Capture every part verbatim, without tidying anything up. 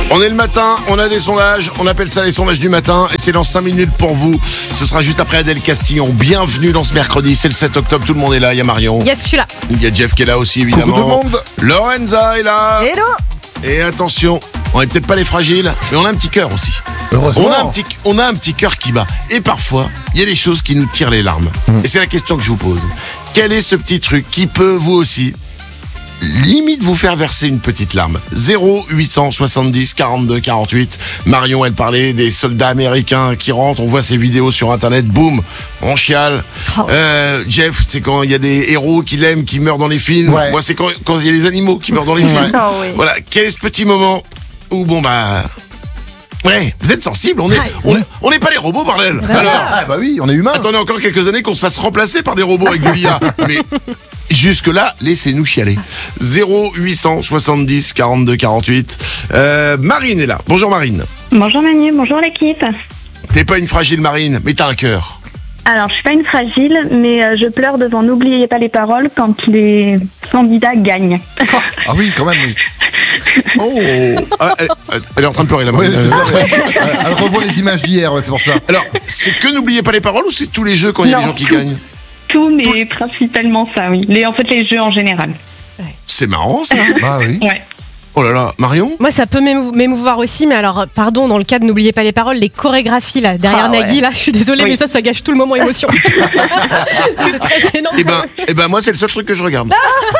On est le matin, on a des sondages, on appelle ça les sondages du matin et c'est dans cinq minutes pour vous. Ce sera juste après Adèle Castillon. Bienvenue dans ce mercredi, c'est le sept octobre, tout le monde est là, il y a Marion. Yes, je suis là. Il y a Jeff qui est là aussi évidemment. Coucou tout le monde. Lorenza est là. Hello. Et attention, on est peut-être pas les fragiles, mais on a un petit cœur aussi. Heureusement. On a un petit, on a un petit cœur qui bat. Et parfois, il y a des choses qui nous tirent les larmes. Mmh. Et c'est la question que je vous pose. Quel est ce petit truc qui peut, vous aussi, limite vous faire verser une petite larme? Zéro huit cent soixante-dix quarante-deux quarante-huit. Marion, elle parlait des soldats américains qui rentrent. On voit ces vidéos sur Internet. Boum, on chiale. Oh. Euh, Jeff, c'est quand il y a des héros qu'il aime qui meurent dans les films. Ouais. Moi, c'est quand quand il y a les animaux qui meurent dans les films. Ouais. Oh, oui. Voilà. Quel est ce petit moment où, bon, bah... Ouais, vous êtes sensible, on est, on est, on n'est pas les robots, bordel. Alors, Ah bah oui, on est humain. attendez encore quelques années qu'on se fasse remplacer par des robots avec de l'I A. Mais jusque-là, laissez-nous chialer. Zéro huit cent soixante-dix quarante-deux quarante-huit. Euh, Marine est là. Bonjour Marine. Bonjour Manu, bonjour l'équipe. T'es pas une fragile Marine, mais t'as un cœur. Alors, je suis pas une fragile, mais euh, je pleure devant N'oubliez pas les paroles quand les candidats gagnent. Ah oui, quand même, oui. Oh, ah, elle, elle est en train de pleurer la Oui, Marine. c'est ça, ouais. Elle revoit les images d'hier, ouais, c'est pour ça. Alors, c'est que n'oubliez pas les paroles ou c'est tous les jeux quand il y a Non, des gens qui tout. gagnent? Tout, mais principalement ça, oui. Les, en fait, les jeux en général. C'est marrant ça. Bah oui. Ouais. Oh là là, Marion? Moi, ça peut m'émou- m'émouvoir aussi, mais alors, pardon, dans le cas de N'oubliez pas les paroles, les chorégraphies là, derrière Ah, Nagui, ouais. là, je suis désolée, Oui. mais ça, ça gâche tout le moment émotion. C'est très gênant. Eh ben, eh ben moi c'est le seul truc que je regarde.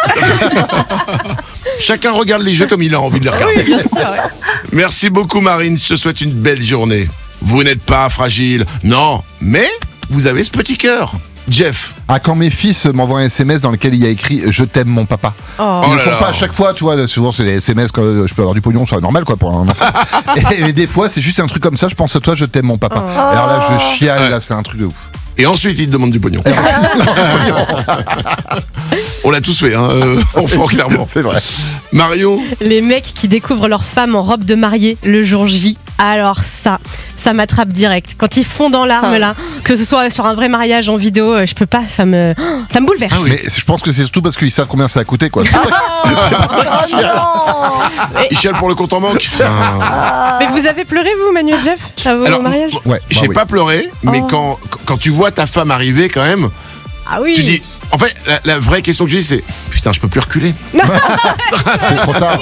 Chacun regarde les jeux comme il a envie de les regarder. Oui, bien sûr. ouais. Merci beaucoup Marine, je te souhaite une belle journée. Vous n'êtes pas fragile, non, mais vous avez ce petit cœur. Jeff, Ah, quand mes fils m'envoient un S M S dans lequel il y a écrit « Je t'aime mon papa ». Oh. Ils Oh le là font là. pas à chaque fois, tu vois, souvent c'est les S M S quand je peux avoir du pognon, c'est normal quoi pour un enfant. et, et des fois c'est juste un truc comme ça, je pense à toi, je t'aime mon papa. Oh. Alors là je chiale, Ouais. là c'est un truc de ouf. et ensuite il te demande du pognon. On l'a tous fait, hein, euh, enfant clairement. C'est vrai. Mario, Les mecs qui découvrent leur femme en robe de mariée le jour J, alors ça, ça m'attrape direct. Quand ils font dans l'arme là, que ce soit sur un vrai mariage en vidéo, euh, je peux pas, ça me, ça me bouleverse. Ah oui. Mais je pense que c'est surtout parce qu'ils savent combien ça a coûté quoi. C'est pour ça que- il chiale pour le compte en banque. Putain. Mais vous avez pleuré vous, Manu et Jeff, à vos Alors, mariages? m- Ouais, j'ai bah oui. pas pleuré, mais Oh. quand, quand tu vois ta femme arriver quand même, Ah oui. tu dis... En fait, la, la vraie question que tu dis c'est putain, je peux plus reculer. C'est trop tard.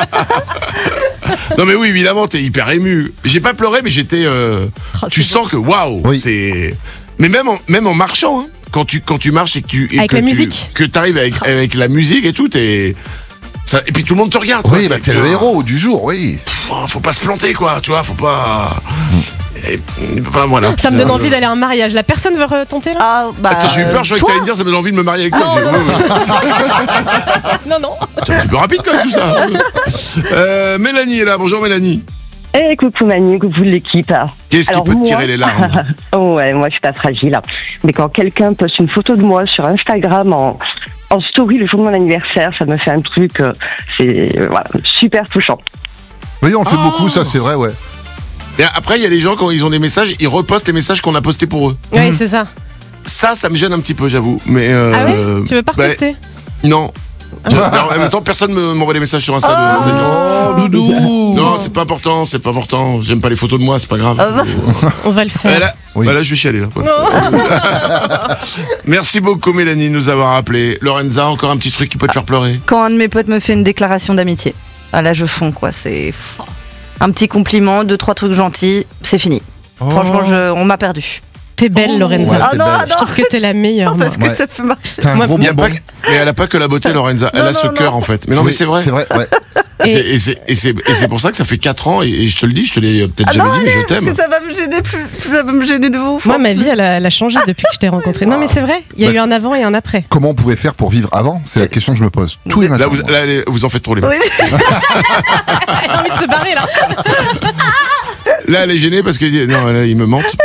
Non mais oui, évidemment, t'es hyper ému. J'ai pas pleuré, mais j'étais. euh, Oh, tu c'est sens que waouh, Oui. c'est. Mais même en, même en marchant, hein, quand tu quand tu marches et que tu et Avec que la tu- musique. que t'arrives avec avec la musique et tout, t'es. Ça, et puis tout le monde te regarde. quoi. Oui, bah t'es le Putain, héros du jour, oui. pff, faut pas se planter, quoi. Tu vois, faut pas. Et, enfin voilà. Ça me donne Euh, envie d'aller à un mariage. La personne veut retenter là? Ah, bah. Attends, j'ai eu peur, je croyais que t'allais me dire, ça me donne envie de me marier avec toi. Non, J'ai dit, non. ouais, ouais. Non, non. C'est un petit peu rapide quand même tout ça. Euh, Mélanie est là. Bonjour Mélanie. Eh, coucou Manu, coucou l'équipe. Qu'est-ce qui Alors, peut te moi- tirer les larmes? Oh ouais, moi je suis pas fragile. Mais quand quelqu'un poste une photo de moi sur Instagram en, en story le jour de mon anniversaire, ça me fait un truc, euh, c'est euh, voilà, super touchant. Oui, on le fait Oh. beaucoup, ça c'est vrai, ouais. Et après, il y a les gens, quand ils ont des messages, ils repostent les messages qu'on a postés pour eux. Oui, c'est ça. Ça, ça me gêne un petit peu, j'avoue. Mais euh, Ah ouais? Tu veux pas bah, reposter? Non. Je- alors, en même temps, personne me- m'envoie des messages sur Insta de mon anniversaire. Oh, doudou. Non, c'est pas important, c'est pas important. J'aime pas les photos de moi, c'est pas grave. On va le Euh, faire. là, Oui. bah là, je vais chialer. Là. Non. Merci beaucoup, Mélanie, de nous avoir appelé. Lorenza, encore un petit truc qui peut te faire pleurer. Quand un de mes potes me fait une déclaration d'amitié. Ah là, je fonds, quoi. C'est. Un petit compliment, deux, trois trucs gentils, c'est fini. Franchement, je... on m'a perdu. T'es belle, Lorenza. Ouais, Ah t'es non, belle. Je trouve que t'es la meilleure. moi. parce que Ouais. ça peut marcher. T'as un Moi, gros Il y a bonbon. pas que- mais elle a pas que la beauté, Lorenza. Elle Non, a ce non, cœur, non. en fait. Mais non, mais Oui, c'est vrai. C'est vrai, ouais. Et c'est- et c'est- et c'est et c'est pour ça que ça fait quatre ans, et, et je te le dis, je te l'ai peut-être Ah jamais non, dit, mais je allez, parce t'aime. que ça va me gêner plus, ça va me gêner de ouf. Moi, ma vie, elle a, elle a changé depuis que je t'ai rencontré. Non, mais c'est vrai. Il y a Ouais. eu un avant et un après. Comment on pouvait faire pour vivre avant? C'est la question que je me pose tous les matins. Là, vous, là, allez, vous en faites trop, les mecs. Oui. Elle a envie de se barrer là. Là, elle est gênée parce que non, là, il me mente.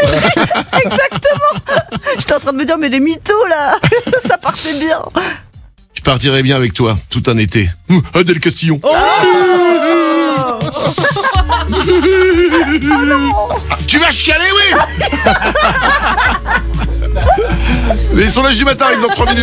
J'étais en train de me dire, mais les mythos là, ça partait bien. Je partirai bien avec toi, tout un été. Hum, Adèle Castillon. Tu vas chialer, oui. Les sondages du matin arrivent dans trois minutes.